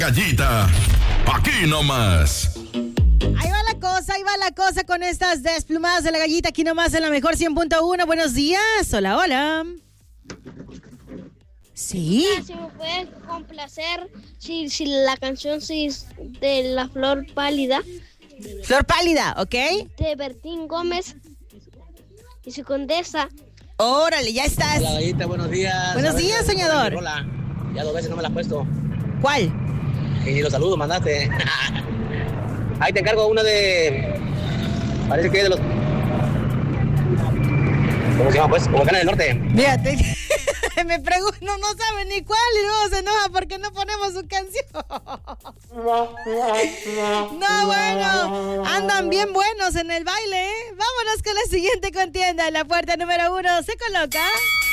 Gallita, aquí nomás. Ahí va la cosa con estas desplumadas de la gallita, aquí nomás en la mejor 100.1. Buenos días, hola, hola. Sí. Si me puedes complacer, si la canción sí es de La Flor Pálida. Flor Pálida, ¿ok? De Bertín Gómez y su condesa. Órale, ya estás. Hola, gallita, buenos días. Buenos días, soñador. Hola, ya 2 veces no me la has puesto. ¿Cuál? Y los saludos mandaste. Ahí te encargo una de... Parece que es de los... ¿Cómo se llama, pues? Como Cana del Norte. Fíjate, me pregunto, no sabe ni cuál y luego se enoja porque no ponemos su canción. No, bueno, andan bien buenos en el baile, ¿eh? Vámonos con la siguiente contienda. En la puerta número 1 se coloca...